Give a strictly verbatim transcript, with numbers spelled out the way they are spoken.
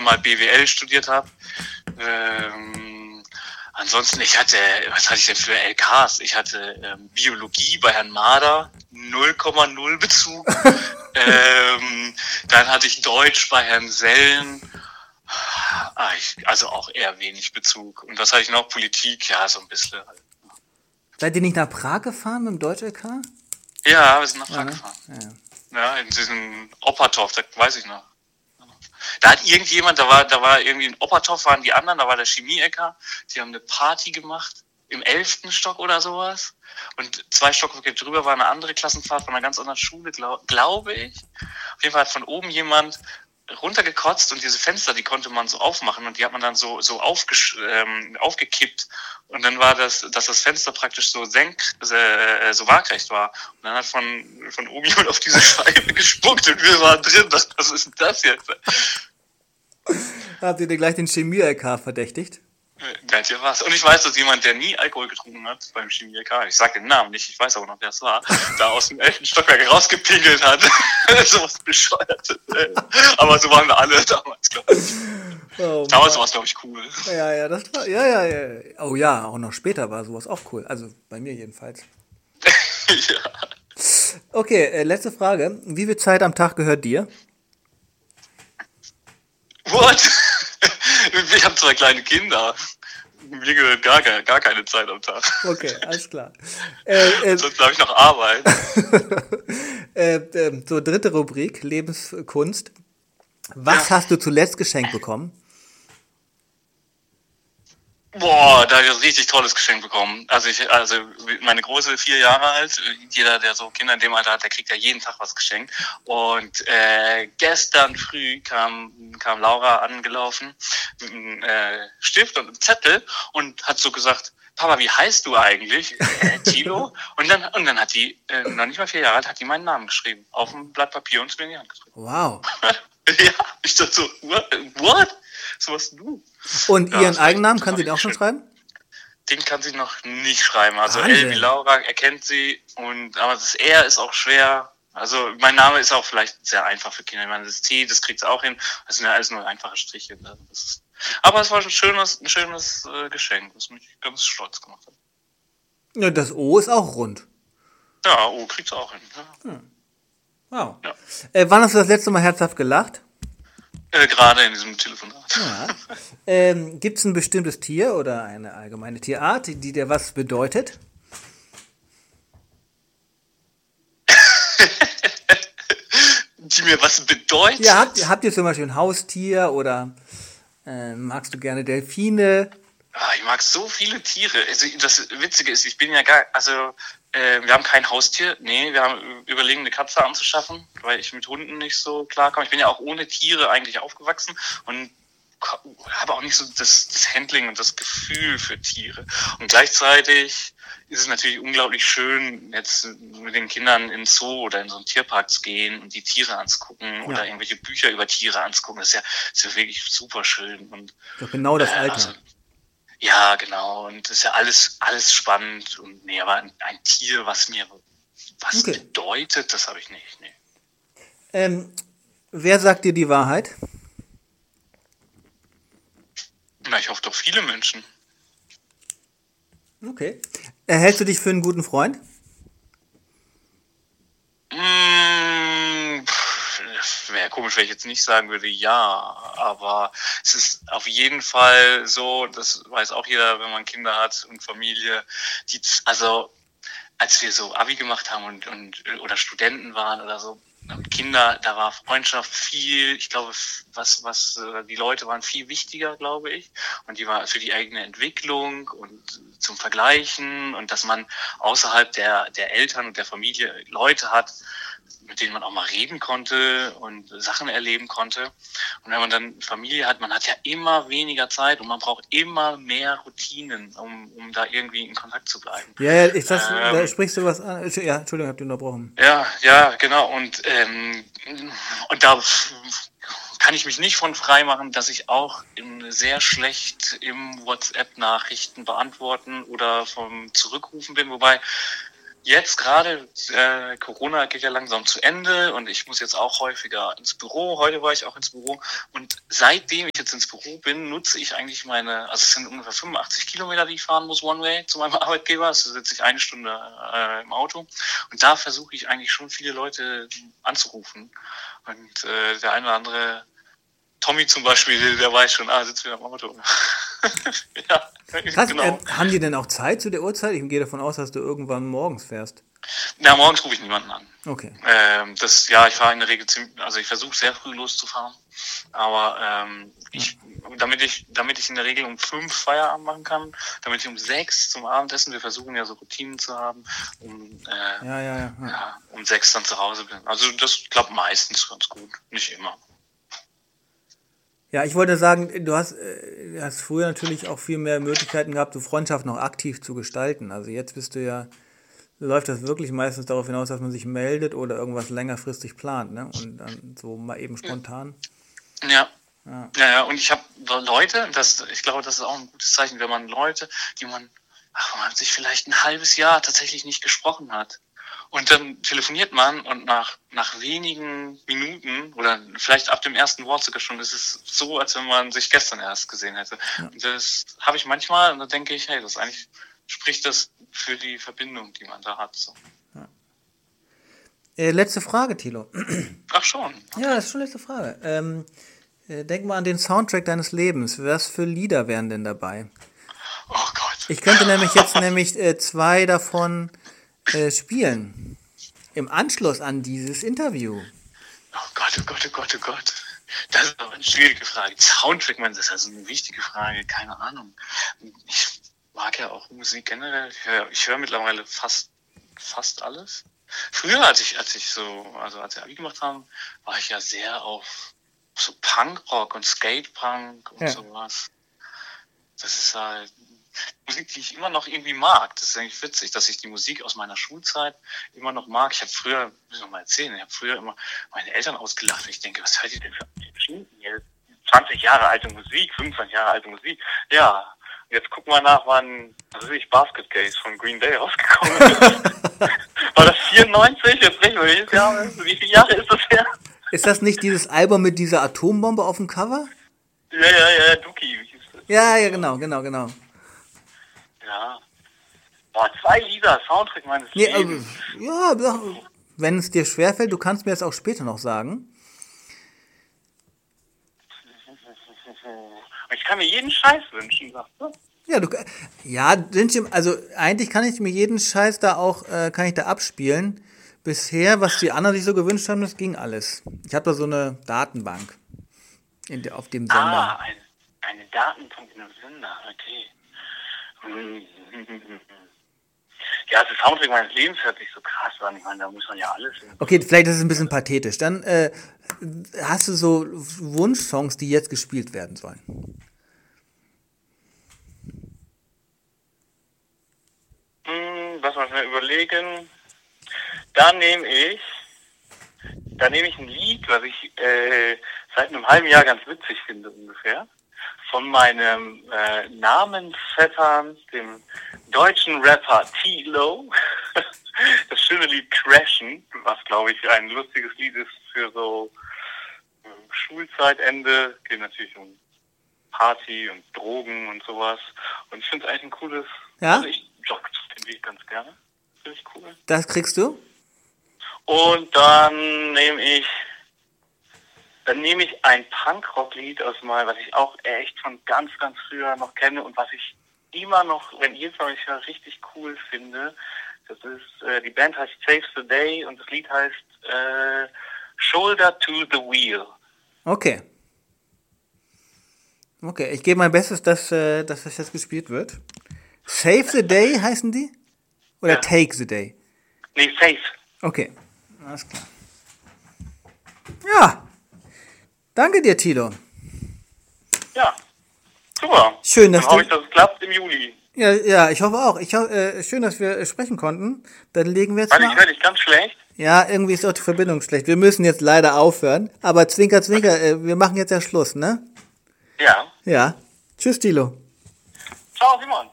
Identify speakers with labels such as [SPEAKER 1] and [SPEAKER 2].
[SPEAKER 1] irgendwann mal B W L studiert habe. Ähm, ansonsten, ich hatte, was hatte ich denn für L Ks? Ich hatte ähm, Biologie bei Herrn Mader, null Komma null Bezug. ähm, dann hatte ich Deutsch bei Herrn Sellen. Ah, ich, also auch eher wenig Bezug. Und was hatte ich noch? Politik, ja, so ein bisschen.
[SPEAKER 2] Seid ihr nicht nach Prag gefahren mit dem Deutsch-L K?
[SPEAKER 1] Ja, wir sind nach Prag
[SPEAKER 2] Ja, ne?
[SPEAKER 1] gefahren.
[SPEAKER 2] Ja, ja.
[SPEAKER 1] Ja, in diesem Oppertorf, das weiß ich noch. Da hat irgendjemand, da war, da war irgendwie in Oppertorf, waren die anderen, da war der Chemie-L K, die haben eine Party gemacht, im elften Stock oder sowas. Und zwei Stockwerke drüber war eine andere Klassenfahrt von einer ganz anderen Schule, glaub, glaube ich. Auf jeden Fall hat von oben jemand runtergekotzt und diese Fenster, die konnte man so aufmachen und die hat man dann so so aufgesch- ähm, aufgekippt und dann war das, dass das Fenster praktisch so senk, äh, so waagrecht war und dann hat von von oben jemand auf diese Scheibe gespuckt und wir waren drin. Was, was ist denn das jetzt?
[SPEAKER 2] Habt ihr dir gleich den Chemie-L K verdächtigt?
[SPEAKER 1] Ganz ja was. Und ich weiß, dass jemand, der nie Alkohol getrunken hat beim Chemie-L K, ich sag den Namen nicht, ich weiß aber noch, wer es war, da aus dem elften Stockwerk rausgepinkelt hat. So was Bescheuertes. Aber so waren wir alle damals, glaube ich. Oh, damals war es, glaube ich, cool.
[SPEAKER 2] Ja, ja, das war, ja, ja, ja. Oh ja, auch noch später war sowas auch cool. Also bei mir jedenfalls. Ja. Okay, äh, letzte Frage. Wie viel Zeit am Tag gehört dir?
[SPEAKER 1] What? Ich habe zwei kleine Kinder. Mir gehört gar, gar keine Zeit am Tag.
[SPEAKER 2] Okay, alles klar. Äh, äh,
[SPEAKER 1] Sonst habe ich noch Arbeit.
[SPEAKER 2] äh, äh, so, dritte Rubrik, Lebenskunst. Was ja. hast du zuletzt geschenkt bekommen?
[SPEAKER 1] Boah, da habe ich ein richtig tolles Geschenk bekommen. Also ich, also meine Große vier Jahre alt, jeder, der so Kinder in dem Alter hat, der kriegt ja jeden Tag was geschenkt. Und äh, gestern früh kam kam Laura angelaufen mit einem äh, Stift und einem Zettel und hat so gesagt: Papa, wie heißt du eigentlich? Äh, Thilo? Und dann und dann hat die, äh, noch nicht mal vier Jahre alt, hat die meinen Namen geschrieben auf ein Blatt Papier und es mir in die Hand gedrückt.
[SPEAKER 2] Wow.
[SPEAKER 1] Ja, ich dachte so, what? what? So was du?
[SPEAKER 2] Und ja, ihren Eigennamen kann sie den auch schon schreiben?
[SPEAKER 1] Den kann sie noch nicht schreiben. Also L wie Laura erkennt sie, und aber das R ist auch schwer. Also mein Name ist auch vielleicht sehr einfach für Kinder. Ich meine, das T, das kriegt sie auch hin. Das sind ja alles nur einfache Striche. Das ist, aber es war ein schönes, ein schönes äh, Geschenk, was mich ganz stolz gemacht hat.
[SPEAKER 2] Ja, das O ist auch rund.
[SPEAKER 1] Ja, O kriegt sie auch hin. Ja.
[SPEAKER 2] Hm. Wow. Ja. Äh, wann hast du das letzte Mal herzhaft gelacht?
[SPEAKER 1] Äh, gerade in diesem Telefonat.
[SPEAKER 2] Ja. Ähm, gibt es ein bestimmtes Tier oder eine allgemeine Tierart, die dir was bedeutet?
[SPEAKER 1] Die mir was bedeutet?
[SPEAKER 2] Ja, habt, habt ihr zum Beispiel ein Haustier oder äh, magst du gerne Delfine?
[SPEAKER 1] Ah, ich mag so viele Tiere. Also das Witzige ist, ich bin ja gar, also äh, wir haben kein Haustier. Nee, wir haben überlegen, eine Katze anzuschaffen, weil ich mit Hunden nicht so klarkomme. Ich bin ja auch ohne Tiere eigentlich aufgewachsen und habe auch nicht so das, das Handling und das Gefühl für Tiere. Und gleichzeitig ist es natürlich unglaublich schön, jetzt mit den Kindern in den Zoo oder in so einen Tierpark zu gehen und die Tiere anzugucken, ja, oder irgendwelche Bücher über Tiere anzugucken. Das ist ja, das ist ja wirklich super schön. Und
[SPEAKER 2] doch genau das Alter.
[SPEAKER 1] Äh, also, ja, genau. Und das ist ja alles, alles spannend. Und nee, aber ein, ein Tier, was mir was okay. bedeutet, das habe ich nicht. Nee.
[SPEAKER 2] Ähm, wer sagt dir die Wahrheit?
[SPEAKER 1] Na, ich hoffe doch viele Menschen.
[SPEAKER 2] Okay. Erhältst du dich für einen guten Freund?
[SPEAKER 1] Mmh, wäre komisch, wenn ich jetzt nicht sagen würde, ja. Aber es ist auf jeden Fall so, das weiß auch jeder, wenn man Kinder hat und Familie, die, also als wir so Abi gemacht haben und, und oder Studenten waren oder so, Kinder, da war Freundschaft viel, ich glaube, was, was, die Leute waren viel wichtiger, glaube ich. Und die war für die eigene Entwicklung und zum Vergleichen und dass man außerhalb der, der Eltern und der Familie Leute hat, mit denen man auch mal reden konnte und Sachen erleben konnte. Und wenn man dann Familie hat, man hat ja immer weniger Zeit und man braucht immer mehr Routinen, um, um da irgendwie in Kontakt zu bleiben.
[SPEAKER 2] Ja, ja, ich sag, ähm, da sprichst du was an. Ja, Entschuldigung, hab dich unterbrochen.
[SPEAKER 1] Ja, ja, genau. Und, ähm, und da kann ich mich nicht von frei machen, dass ich auch in sehr schlecht im WhatsApp Nachrichten beantworten oder vom Zurückrufen bin, wobei jetzt gerade, äh, Corona geht ja langsam zu Ende und ich muss jetzt auch häufiger ins Büro. Heute war ich auch ins Büro und seitdem ich jetzt ins Büro bin, nutze ich eigentlich meine, also es sind ungefähr fünfundachtzig Kilometer, die ich fahren muss, One-Way zu meinem Arbeitgeber. Also sitze ich eine Stunde äh, im Auto und da versuche ich eigentlich schon viele Leute anzurufen. Und äh, der eine oder andere, Tommy zum Beispiel, der weiß schon, ah, sitzt wieder im Auto. Ja,
[SPEAKER 2] Krass,
[SPEAKER 1] genau.
[SPEAKER 2] äh, haben die denn auch Zeit zu der Uhrzeit? Ich gehe davon aus, dass du irgendwann morgens fährst.
[SPEAKER 1] Na, morgens rufe ich niemanden an.
[SPEAKER 2] Okay.
[SPEAKER 1] Ähm, das, ja, ich fahre in der Regel ziemlich, also ich versuche sehr früh loszufahren, aber ähm, ich, damit ich, damit ich in der Regel um fünf Feierabend machen kann, damit ich um sechs zum Abendessen, wir versuchen ja so Routinen zu haben, um, äh,
[SPEAKER 2] Ja, ja, ja.
[SPEAKER 1] ja, um sechs dann zu Hause bin. Also das klappt meistens ganz gut, nicht immer.
[SPEAKER 2] Ja, ich wollte sagen, du hast, äh, hast früher natürlich auch viel mehr Möglichkeiten gehabt, so Freundschaften noch aktiv zu gestalten. Also jetzt bist du ja, läuft das wirklich meistens darauf hinaus, dass man sich meldet oder irgendwas längerfristig plant, ne? Und dann so mal eben spontan.
[SPEAKER 1] Ja.
[SPEAKER 2] Ja,
[SPEAKER 1] Ja, ja, und ich habe Leute, das, ich glaube, das ist auch ein gutes Zeichen, wenn man Leute, die man, ach, man sich vielleicht ein halbes Jahr tatsächlich nicht gesprochen hat. Und dann telefoniert man und nach, nach wenigen Minuten oder vielleicht ab dem ersten Wort sogar schon, ist es so, als wenn man sich gestern erst gesehen hätte.
[SPEAKER 2] Ja.
[SPEAKER 1] Und das habe ich manchmal und da denke ich, hey, das eigentlich spricht das für die Verbindung, die man da hat. So.
[SPEAKER 2] Äh, letzte Frage, Thilo.
[SPEAKER 1] Ach schon.
[SPEAKER 2] Ja, das ist schon letzte Frage. Ähm, äh, denk mal an den Soundtrack deines Lebens. Was für Lieder wären denn dabei?
[SPEAKER 1] Oh Gott.
[SPEAKER 2] Ich könnte nämlich jetzt nämlich äh, zwei davon äh, spielen. Im Anschluss an dieses Interview.
[SPEAKER 1] Oh Gott, oh Gott, oh Gott, oh Gott. Das ist aber eine schwierige Frage. Soundtrack, man, das ist also eine wichtige Frage, keine Ahnung. Ich mag ja auch Musik generell. Ich höre, ich höre mittlerweile fast, fast alles. Früher, als ich, als ich so, also als wir Abi gemacht haben, war ich ja sehr auf so Punkrock und Skatepunk und
[SPEAKER 2] Ja.
[SPEAKER 1] sowas. Das ist halt Musik, die ich immer noch irgendwie mag. Das ist eigentlich witzig, dass ich die Musik aus meiner Schulzeit immer noch mag. Ich habe früher, muss ich noch mal erzählen, ich habe früher immer meine Eltern ausgelacht. Ich denke, was hört ihr denn für Stunden jetzt? zwanzig Jahre alte Musik, fünfundzwanzig Jahre alte Musik. Ja, jetzt guck mal nach, wann, was weiß ich, Basket Case von Green Day rausgekommen ist. War das vierundneunzig? Jetzt rechnen wir, welches Jahr, wie viele Jahre ist das her?
[SPEAKER 2] Ist das nicht dieses Album mit dieser Atombombe auf dem Cover?
[SPEAKER 1] Ja, ja, ja, Dookie, wie hieß das?
[SPEAKER 2] Ja, ja, genau, genau, genau.
[SPEAKER 1] Ja. Boah, zwei Lieder, Soundtrack meines
[SPEAKER 2] Nee,
[SPEAKER 1] Lebens.
[SPEAKER 2] äh, ja, ja, wenn es dir schwerfällt, du kannst mir das auch später noch sagen.
[SPEAKER 1] Ich kann mir jeden Scheiß wünschen, sagst du?
[SPEAKER 2] Ja, du, ja, sind sie- also eigentlich kann ich mir jeden Scheiß da auch, äh, kann ich da abspielen. Bisher, was die anderen sich so gewünscht haben, das ging alles. Ich habe da so eine Datenbank in der, auf dem Sender.
[SPEAKER 1] Ah, ein, eine Datenbank in einem Sender, okay. Hm. Ja, also Soundtrack meines Lebens hört sich so krass an. Ich meine, da muss man ja alles.
[SPEAKER 2] Okay, vielleicht ist es ein bisschen pathetisch. Dann äh, hast du so Wunschsongs, die jetzt gespielt werden sollen.
[SPEAKER 1] Hm, lass mal schnell überlegen. Da nehme ich, da nehme ich ein Lied, was ich äh, seit einem halben Jahr ganz witzig finde ungefähr, von meinem äh, Namensvettern, dem deutschen Rapper T-Lo. Das schöne Lied Crashen, was glaube ich ein lustiges Lied ist für so äh, Schulzeitende. Geht natürlich um Party und Drogen und sowas. Und ich finde es eigentlich ein cooles,
[SPEAKER 2] Ja?
[SPEAKER 1] also ich jogge den Lied ganz gerne. Finde ich cool.
[SPEAKER 2] Das kriegst du?
[SPEAKER 1] Und dann nehme ich, dann nehme ich ein Punkrock-Lied aus mal, was ich auch echt von ganz, ganz früher noch kenne und was ich immer noch, wenn jedes Mal ich höre, richtig cool finde. Das ist, äh, die Band heißt Save the Day und das Lied heißt äh, Shoulder to the Wheel.
[SPEAKER 2] Okay. Okay, ich gebe mein Bestes, dass, äh, dass das jetzt gespielt wird. Save the Day heißen die? Oder
[SPEAKER 1] Ja.
[SPEAKER 2] Take the Day?
[SPEAKER 1] Nee, Save.
[SPEAKER 2] Okay, alles klar. Ja, danke dir, Thilo.
[SPEAKER 1] Ja, super.
[SPEAKER 2] Schön, dass
[SPEAKER 1] Dann hoffe
[SPEAKER 2] du-
[SPEAKER 1] ich, dass es klappt im Juli.
[SPEAKER 2] Ja, ja, ich hoffe auch. Ich ho äh, schön, dass wir äh, sprechen konnten. Dann legen wir jetzt
[SPEAKER 1] Weil ich
[SPEAKER 2] mal.
[SPEAKER 1] höre dich ganz schlecht.
[SPEAKER 2] Ja, irgendwie ist auch die Verbindung schlecht. Wir müssen jetzt leider aufhören. Aber Zwinker, Zwinker, äh, wir machen jetzt ja Schluss, ne?
[SPEAKER 1] Ja.
[SPEAKER 2] Ja. Tschüss, Thilo.
[SPEAKER 1] Ciao, Simon.